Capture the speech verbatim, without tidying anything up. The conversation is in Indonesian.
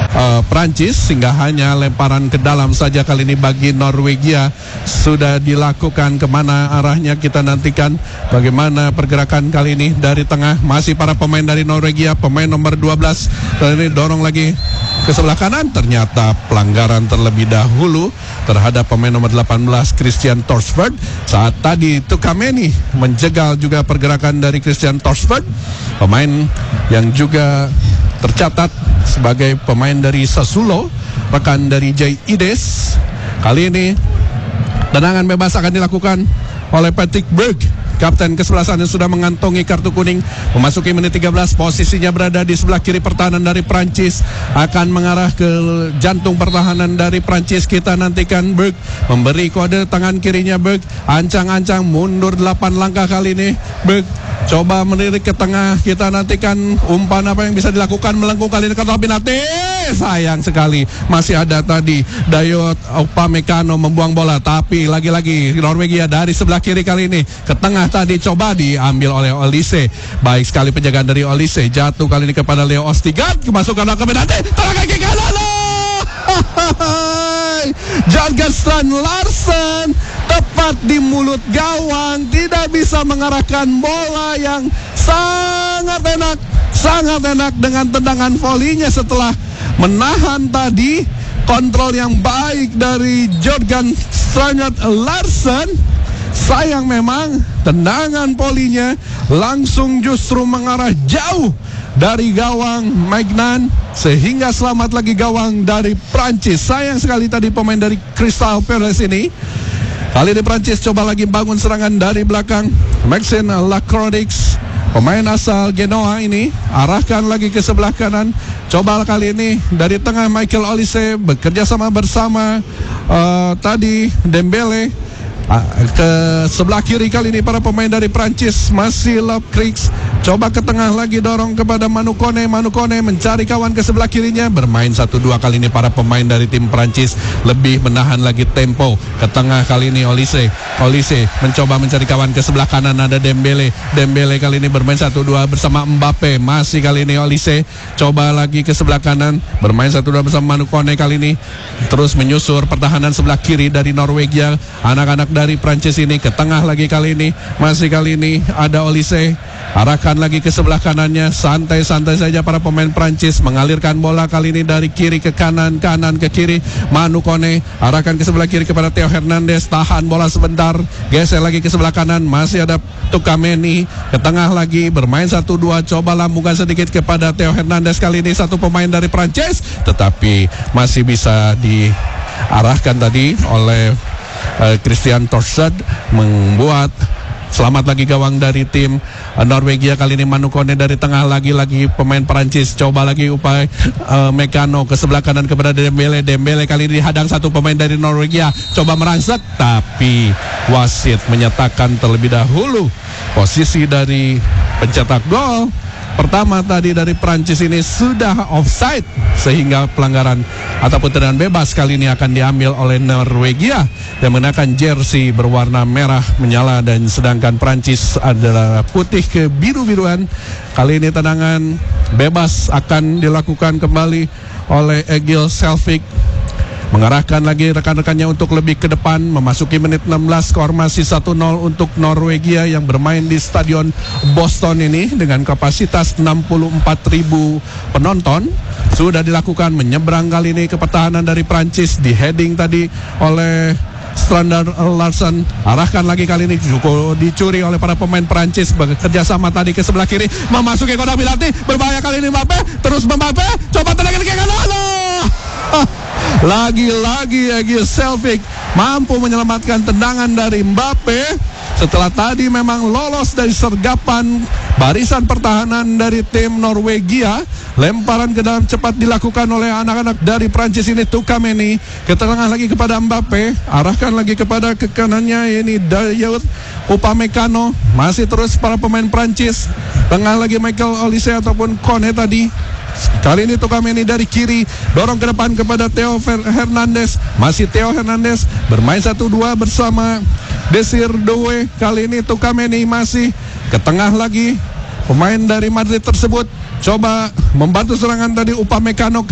uh, Prancis, sehingga hanya lemparan ke dalam saja kali ini bagi Norwegia sudah dilakukan. Kemana arahnya kita nantikan, bagaimana pergerakan kali ini dari tengah, masih para pemain dari Norwegia, pemain nomor dua belas kali ini dorong lagi ke sebelah kanan, ternyata pelanggaran terlebih dahulu terhadap pemain nomor delapan belas Christian Thorsford. Saat tadi Tukameni menjegal juga pergerakan dari Christian Thorsford, pemain yang juga tercatat sebagai pemain dari Sassuolo, rekan dari Jay Ides. Kali ini tendangan bebas akan dilakukan oleh Patrick Berg, kapten kesebelasan yang sudah mengantongi kartu kuning. Memasuki menit tiga belas, posisinya berada di sebelah kiri pertahanan dari Prancis, akan mengarah ke jantung pertahanan dari Prancis. Kita nantikan Berg memberi kode tangan kirinya. Berg ancang-ancang mundur delapan langkah kali ini. Berg coba melirik ke tengah. Kita nantikan umpan apa yang bisa dilakukan, melengkung kali ini ke penalti. Sayang sekali masih ada tadi Dayot Upamecano membuang bola, tapi lagi-lagi Norwegia dari sebelah kiri kali ini ke tengah tadi coba diambil oleh Olise. Baik sekali penjagaan dari Olise, jatuh kali ini kepada Leo Ostigard, kemasukan ke penalti, tolong kaki kanan. Jørgen Strand Larsen tepat di mulut gawang, tidak bisa mengarahkan bola yang sangat enak, sangat enak dengan tendangan volinya setelah menahan tadi. Kontrol yang baik dari Jørgen Strand Larsen. Sayang memang tendangan volinya langsung justru mengarah jauh dari gawang Magnan, sehingga selamat lagi gawang dari Prancis. Sayang sekali tadi pemain dari Crystal Palace ini. Kali ini Prancis coba lagi bangun serangan dari belakang. Maxime Lacroix, pemain asal Genoa ini, arahkan lagi ke sebelah kanan. Coba kali ini dari tengah Michael Olise bekerja sama bersama uh, tadi Dembele. Ke sebelah kiri kali ini para pemain dari Prancis, masih Lacroix. Coba ke tengah lagi, dorong kepada Manu Kone. Manu Kone mencari kawan ke sebelah kirinya. Bermain satu dua kali ini para pemain dari tim Prancis, lebih menahan lagi tempo. Ke tengah kali ini Olise. Olise mencoba mencari kawan ke sebelah kanan, ada Dembele. Dembele kali ini bermain satu dua bersama Mbappe. Masih kali ini Olise coba lagi ke sebelah kanan, bermain satu dua bersama Manu Kone kali ini. Terus menyusur pertahanan sebelah kiri dari Norwegia. Anak-anak dari Prancis ini ke tengah lagi kali ini. Masih kali ini ada Olise, arahkan lagi ke sebelah kanannya. Santai-santai saja para pemain Prancis mengalirkan bola kali ini dari kiri ke kanan, kanan ke kiri. Manu Kone arahkan ke sebelah kiri kepada Theo Hernandez, tahan bola sebentar, geser lagi ke sebelah kanan. Masih ada Tukameni ke tengah lagi, bermain satu dua, coba lambungkan sedikit kepada Theo Hernandez. Kali ini satu pemain dari Prancis, tetapi masih bisa diarahkan tadi oleh Uh, Christian Thorsford, membuat selamat lagi gawang dari tim uh, Norwegia. Kali ini Manu Kone dari tengah, lagi-lagi pemain Perancis coba lagi upaya uh, Mekano ke sebelah kanan kepada Dembele. Dembele kali ini dihadang satu pemain dari Norwegia, coba merangsek, tapi wasit menyatakan terlebih dahulu posisi dari pencetak gol pertama tadi dari Prancis ini sudah offside, sehingga pelanggaran ataupun tendangan bebas kali ini akan diambil oleh Norwegia yang mengenakan jersey berwarna merah menyala, dan sedangkan Prancis adalah putih kebiru-biruan. Kali ini tendangan bebas akan dilakukan kembali oleh Egil Selvik, mengarahkan lagi rekan-rekannya untuk lebih ke depan. Memasuki menit enam belas, skor masih satu nol untuk Norwegia yang bermain di Stadion Boston ini dengan kapasitas enam puluh empat ribu penonton. Sudah dilakukan menyeberang kali ini ke pertahanan dari Prancis, di heading tadi oleh Strand Larsen. Arahkan lagi kali ini cukup dicuri oleh para pemain Prancis, bekerja sama tadi ke sebelah kiri, memasuki kotak penalti. Berbahaya kali ini Mbappe, terus Mbappe coba tendangan ke kanan. Lagi-lagi Egil Selvik mampu menyelamatkan tendangan dari Mbappe setelah tadi memang lolos dari sergapan barisan pertahanan dari tim Norwegia. Lemparan ke dalam cepat dilakukan oleh anak-anak dari Prancis ini. Tukameni ke tengah lagi kepada Mbappe, arahkan lagi kepada ke kanannya ini Dayot Upamecano. Masih terus para pemain Prancis, tengah lagi Michael Olise ataupun Kone tadi. Kali ini Tukameni dari kiri, dorong ke depan kepada Theo Hernandez. Masih Theo Hernandez bermain satu dua bersama Desir Doué. Kali ini Tukameni masih ke tengah lagi. Pemain dari Madrid tersebut coba membantu serangan tadi Upamecano.